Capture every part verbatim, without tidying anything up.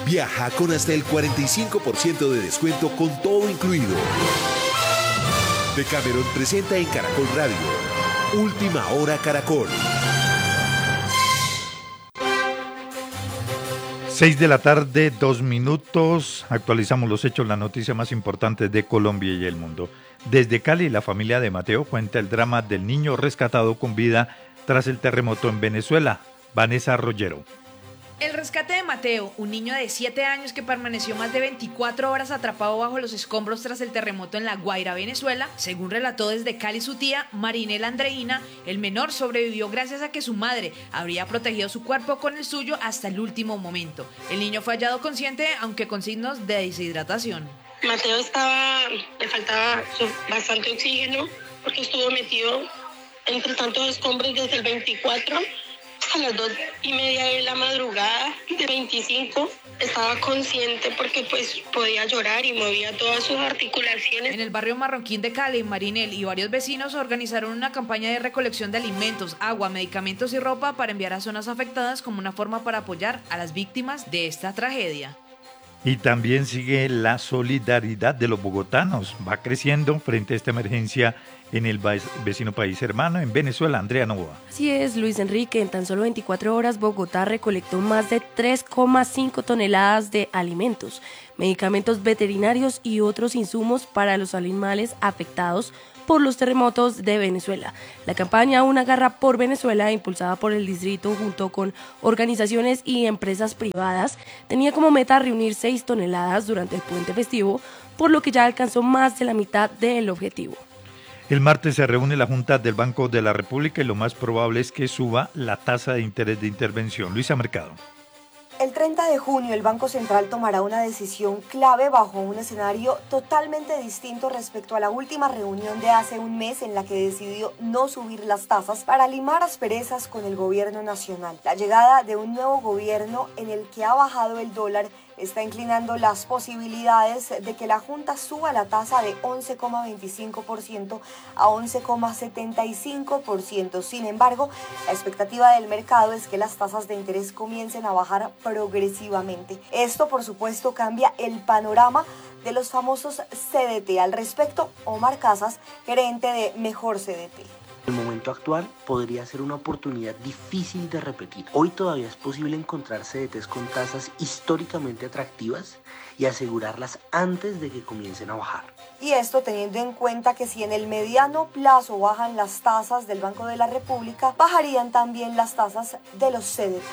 Viaja con hasta el cuarenta y cinco por ciento de descuento con todo incluido. Decameron presenta en Caracol Radio. Última Hora Caracol. Seis de la tarde, dos minutos. Actualizamos los hechos, las noticias más importantes de Colombia y el mundo. Desde Cali, la familia de Mateo cuenta el drama del niño rescatado con vida tras el terremoto en Venezuela. Vanessa Rollero. El rescate de Mateo, un niño de siete años que permaneció más de veinticuatro horas atrapado bajo los escombros tras el terremoto en La Guaira, Venezuela, según relató desde Cali su tía, Marinela Andreina, el menor sobrevivió gracias a que su madre habría protegido su cuerpo con el suyo hasta el último momento. El niño fue hallado consciente, aunque con signos de deshidratación. Mateo estaba, le faltaba bastante oxígeno porque estuvo metido entre tantos escombros desde el veinticuatro a las dos y media de la madrugada de veinticinco. Estaba consciente porque pues podía llorar y movía todas sus articulaciones. En el barrio Marroquín de Cali, Marinel y varios vecinos organizaron una campaña de recolección de alimentos, agua, medicamentos y ropa para enviar a zonas afectadas como una forma para apoyar a las víctimas de esta tragedia. Y también sigue la solidaridad de los bogotanos. Va creciendo frente a esta emergencia en el vecino país hermano, en Venezuela. Andrea Novoa. Así es, Luis Enrique. En tan solo veinticuatro horas, Bogotá recolectó más de tres coma cinco toneladas de alimentos, medicamentos veterinarios y otros insumos para los animales afectados por los terremotos de Venezuela. La campaña Una Garra por Venezuela, impulsada por el distrito junto con organizaciones y empresas privadas, tenía como meta reunir seis toneladas durante el puente festivo, por lo que ya alcanzó más de la mitad del objetivo. El martes se reúne la Junta del Banco de la República y lo más probable es que suba la tasa de interés de intervención. Luisa Mercado. El treinta de junio el Banco Central tomará una decisión clave bajo un escenario totalmente distinto respecto a la última reunión de hace un mes en la que decidió no subir las tasas para limar asperezas con el gobierno nacional. La llegada de un nuevo gobierno en el que ha bajado el dólar está inclinando las posibilidades de que la Junta suba la tasa de once coma veinticinco por ciento a once coma setenta y cinco por ciento. Sin embargo, la expectativa del mercado es que las tasas de interés comiencen a bajar progresivamente. Esto, por supuesto, cambia el panorama de los famosos C D T. Al respecto, Omar Casas, gerente de Mejor C D T. El momento actual podría ser una oportunidad difícil de repetir. Hoy todavía es posible encontrar C D Ts con tasas históricamente atractivas y asegurarlas antes de que comiencen a bajar. Y esto teniendo en cuenta que si en el mediano plazo bajan las tasas del Banco de la República, bajarían también las tasas de los C D T.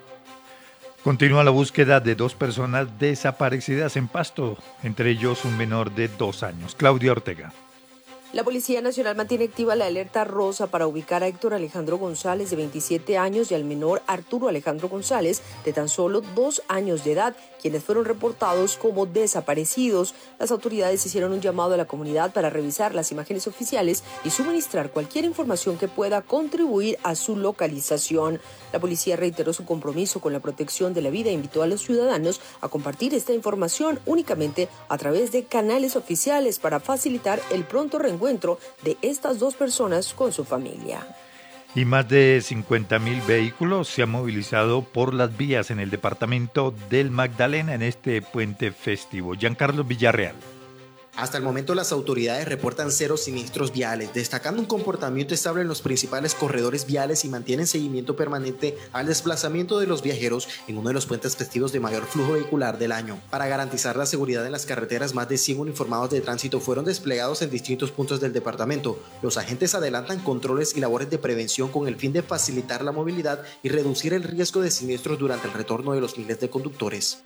Continúa la búsqueda de dos personas desaparecidas en Pasto, entre ellos un menor de dos años. Claudia Ortega. La Policía Nacional mantiene activa la alerta rosa para ubicar a Héctor Alejandro González, de veintisiete años, y al menor Arturo Alejandro González, de tan solo dos años de edad, quienes fueron reportados como desaparecidos. Las autoridades hicieron un llamado a la comunidad para revisar las imágenes oficiales y suministrar cualquier información que pueda contribuir a su localización. La policía reiteró su compromiso con la protección de la vida e invitó a los ciudadanos a compartir esta información únicamente a través de canales oficiales para facilitar el pronto reencuentro de estas dos personas con su familia. Y más de cincuenta mil vehículos se han movilizado por las vías en el departamento del Magdalena en este puente festivo. Giancarlo Villarreal. Hasta el momento las autoridades reportan cero siniestros viales, destacando un comportamiento estable en los principales corredores viales y mantienen seguimiento permanente al desplazamiento de los viajeros en uno de los puentes festivos de mayor flujo vehicular del año. Para garantizar la seguridad en las carreteras, más de cien uniformados de tránsito fueron desplegados en distintos puntos del departamento. Los agentes adelantan controles y labores de prevención con el fin de facilitar la movilidad y reducir el riesgo de siniestros durante el retorno de los miles de conductores.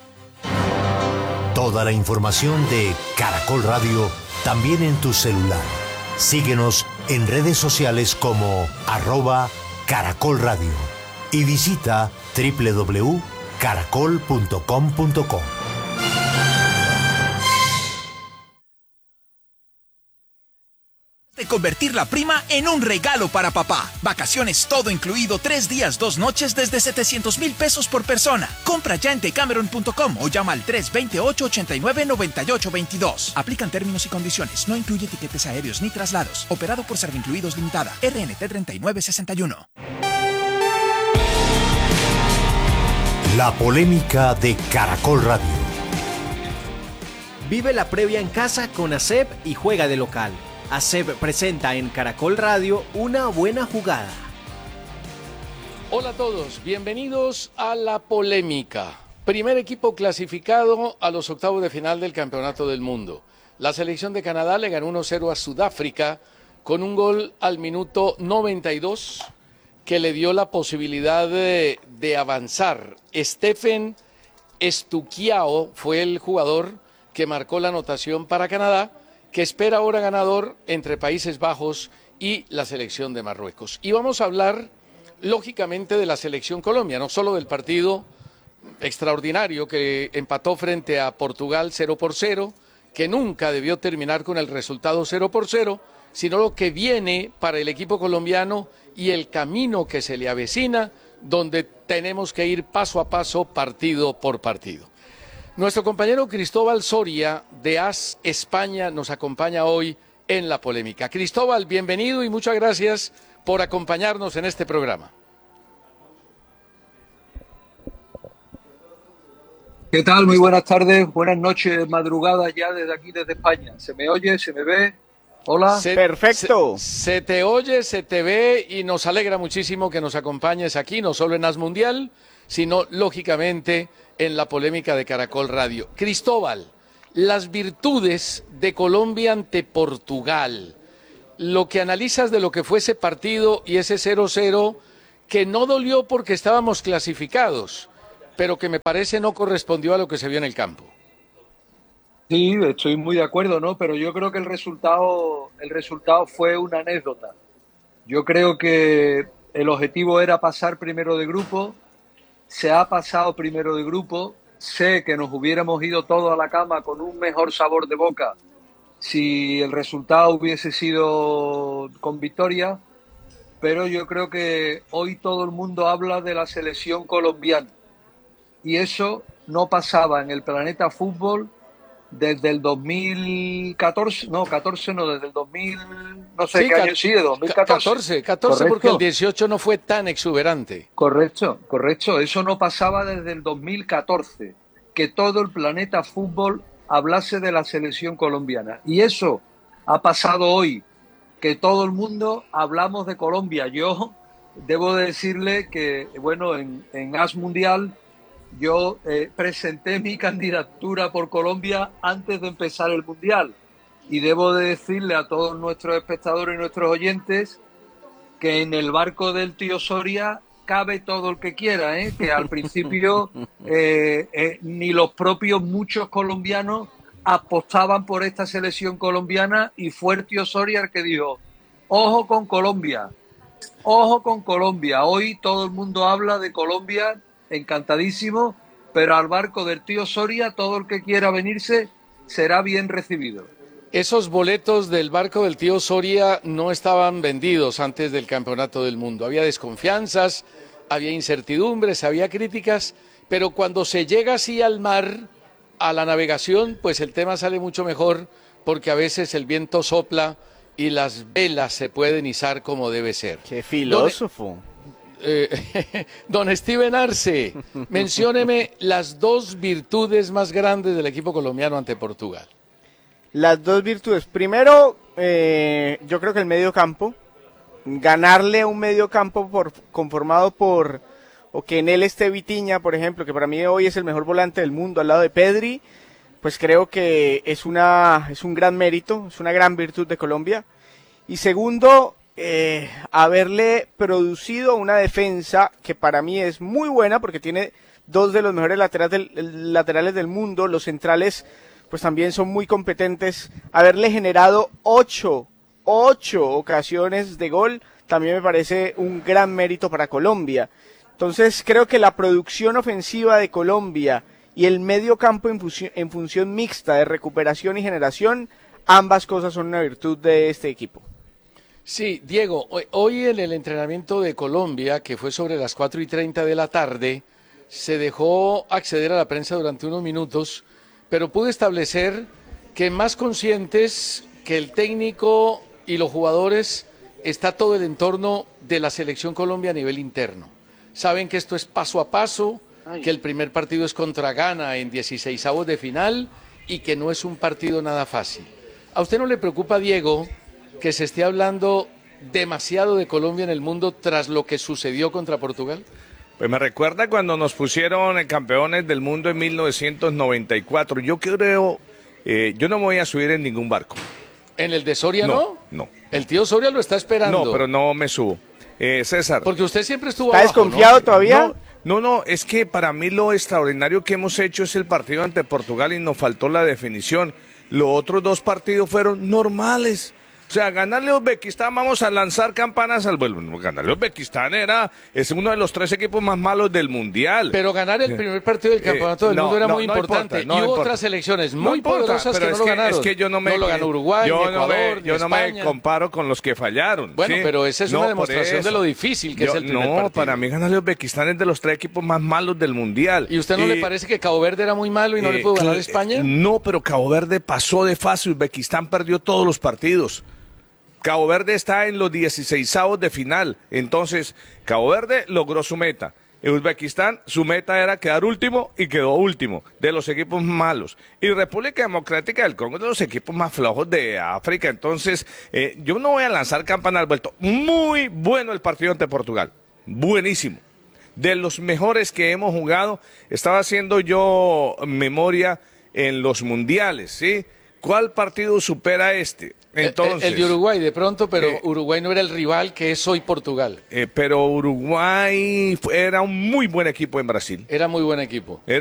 Toda la información de Caracol Radio también en tu celular. Síguenos en redes sociales como arroba Caracol Radio y visita doble u doble u doble u punto caracol punto com punto co. De convertir la prima en un regalo para papá. Vacaciones todo incluido, tres días, dos noches desde setecientos mil pesos por persona. Compra ya en decameron punto com o llama al tres dos ocho, ocho nueve, nueve ocho dos dos. Aplican términos y condiciones. No incluye tiquetes aéreos ni traslados. Operado por Servincluidos Limitada. R N T treinta y nueve sesenta y uno. La polémica de Caracol Radio. Vive la previa en casa con A S E B y juega de local. A S E B presenta en Caracol Radio Una Buena Jugada. Hola a todos, bienvenidos a La Polémica. Primer equipo clasificado a los octavos de final del Campeonato del Mundo. La selección de Canadá le ganó uno cero a Sudáfrica con un gol al minuto noventa y dos que le dio la posibilidad de, de avanzar. Stephen Estuquiao fue el jugador que marcó la anotación para Canadá, que espera ahora ganador entre Países Bajos y la selección de Marruecos. Y vamos a hablar, lógicamente, de la selección Colombia, no solo del partido extraordinario que empató frente a Portugal cero por cero, que nunca debió terminar con el resultado cero por cero, sino lo que viene para el equipo colombiano y el camino que se le avecina, donde tenemos que ir paso a paso, partido por partido. Nuestro compañero Cristóbal Soria, de A S España, nos acompaña hoy en La Polémica. Cristóbal, bienvenido y muchas gracias por acompañarnos en este programa. ¿Qué tal? Muy buenas tardes, buenas noches, madrugada ya desde aquí, desde España. ¿Se me oye? ¿Se me ve? Hola. Se, Perfecto. Se, se te oye, se te ve y nos alegra muchísimo que nos acompañes aquí, no solo en As Mundial, sino lógicamente en La Polémica de Caracol Radio. Cristóbal, las virtudes de Colombia ante Portugal, lo que analizas de lo que fue ese partido y ese cero cero, que no dolió porque estábamos clasificados, pero que me parece no correspondió a lo que se vio en el campo. Sí, estoy muy de acuerdo, ¿no? Pero yo creo que el resultado, el resultado fue una anécdota. Yo creo que el objetivo era pasar primero de grupo, se ha pasado primero de grupo, sé que nos hubiéramos ido todos a la cama con un mejor sabor de boca si el resultado hubiese sido con victoria, pero yo creo que hoy todo el mundo habla de la selección colombiana. Y eso no pasaba en el planeta fútbol desde el dos mil catorce, no, catorce no, desde el dos mil, no sé sí, qué año, sí, de dos mil catorce. catorce, catorce porque el dieciocho no fue tan exuberante. Correcto, correcto, eso no pasaba desde el dos mil catorce, que todo el planeta fútbol hablase de la selección colombiana. Y eso ha pasado hoy, que todo el mundo hablamos de Colombia. Yo debo de decirle que, bueno, en, en As Mundial yo eh, presenté mi candidatura por Colombia antes de empezar el Mundial y debo de decirle a todos nuestros espectadores y nuestros oyentes que en el barco del tío Soria cabe todo el que quiera, ¿eh? Que al principio eh, eh, ni los propios muchos colombianos apostaban por esta selección colombiana y fue el tío Soria el que dijo, ojo con Colombia, ojo con Colombia. Hoy todo el mundo habla de Colombia, encantadísimo, pero al barco del tío Soria todo el que quiera venirse será bien recibido. Esos boletos del barco del tío Soria no estaban vendidos antes del Campeonato del Mundo. Había desconfianzas, había incertidumbres, había críticas, pero cuando se llega así al mar, a la navegación, pues el tema sale mucho mejor porque a veces el viento sopla y las velas se pueden izar como debe ser. ¡Qué filósofo! Don, eh, don Steven Arce, mencióneme las dos virtudes más grandes del equipo colombiano ante Portugal. Las dos virtudes. Primero, eh, yo creo que el medio campo. Ganarle a un medio campo por, conformado por, o que en él esté Vitinha, por ejemplo, que para mí hoy es el mejor volante del mundo al lado de Pedri, pues creo que es, una, es un gran mérito, es una gran virtud de Colombia. Y segundo, eh, haberle producido una defensa que para mí es muy buena porque tiene dos de los mejores laterales del, laterales del mundo, los centrales pues también son muy competentes. Haberle generado ocho, ocho ocasiones de gol también me parece un gran mérito para Colombia. Entonces creo que la producción ofensiva de Colombia y el medio campo en función, en función mixta de recuperación y generación, ambas cosas son una virtud de este equipo. Sí, Diego, hoy en el entrenamiento de Colombia, que fue sobre las cuatro y treinta de la tarde, se dejó acceder a la prensa durante unos minutos, pero pude establecer que más conscientes que el técnico y los jugadores está todo el entorno de la selección Colombia a nivel interno. Saben que esto es paso a paso, que el primer partido es contra Ghana en dieciseisavos de final y que no es un partido nada fácil. ¿A usted no le preocupa, Diego, que se esté hablando demasiado de Colombia en el mundo tras lo que sucedió contra Portugal? Pues me recuerda cuando nos pusieron campeones del mundo en mil novecientos noventa y cuatro. Yo creo, eh, yo no me voy a subir en ningún barco. ¿En el de Soria no? No, no. El tío Soria lo está esperando. No, pero no me subo. Eh, César. Porque usted siempre estuvo ¿Está abajo, desconfiado ¿no? todavía? No, no, no, es que para mí lo extraordinario que hemos hecho es el partido ante Portugal y nos faltó la definición. Los otros dos partidos fueron normales. O sea, ganarle a Uzbekistán, vamos a lanzar campanas al vuelo. Ganarle a Uzbekistán era, es uno de los tres equipos más malos del Mundial. Pero ganar el primer partido del Campeonato del Eh, no, Mundo era no, muy no importante. importa, no y hubo importa. otras selecciones No muy importa, poderosas pero que no es lo que, ganaron. Es que yo no me, no lo ganó Uruguay, yo ni no me, Ecuador, yo ni no me España. comparo con los que fallaron. Bueno, ¿sí? pero esa es No, una por demostración eso. de lo difícil que Yo- es el primer No, partido. para mí ganarle a Uzbekistán es de los tres equipos más malos del Mundial. ¿Y usted no le parece que Cabo Verde era muy malo y no Eh, le pudo ganar a cl- España? No, pero Cabo Verde pasó de fase. Uzbekistán perdió todos los partidos. Cabo Verde está en los dieciseisavos de final. Entonces, Cabo Verde logró su meta. En Uzbekistán, su meta era quedar último y quedó último, de los equipos malos. Y República Democrática del Congo es de los equipos más flojos de África. Entonces, eh, yo no voy a lanzar campana al vuelto. Muy bueno el partido ante Portugal. Buenísimo. De los mejores que hemos jugado. Estaba haciendo yo memoria en los mundiales, ¿sí? ¿Cuál partido supera este? Entonces, el, el de Uruguay de pronto, pero eh, Uruguay no era el rival que es hoy Portugal. Eh, pero Uruguay fue- era un muy buen equipo en Brasil. Era muy buen equipo. Era